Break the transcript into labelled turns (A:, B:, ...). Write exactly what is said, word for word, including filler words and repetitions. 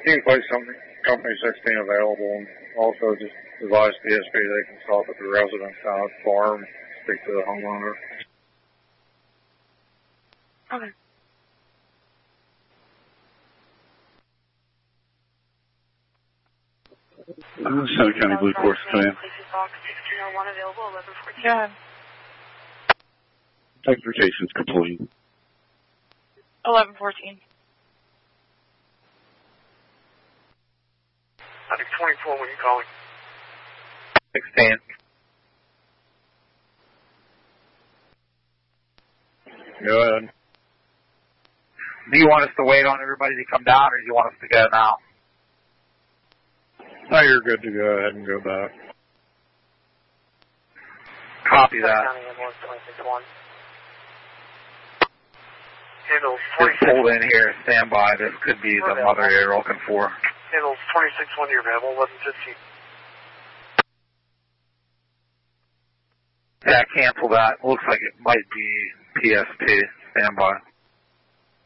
A: You can place something, company sixteen available, and also just advise the S P they can stop at the residence down at the farm, speak to the homeowner.
B: Okay.
C: Uh, Center County Blue Force, come in.
B: Yeah.
C: Identification's complete.
B: eleven fourteen.
D: I think twenty-four when you calling.
A: sixteen. Go ahead.
E: Do you want us to wait on everybody to come down, or do you want us to go now?
A: No, you're good to go ahead and go back.
E: Copy that.
D: Handles
E: Just hold in here, stand by. This could be the mother you're looking for.
D: Handles twenty-six one, you're available, eleven fifteen.
E: Yeah, cancel that. Looks like it might be P S T. Stand by.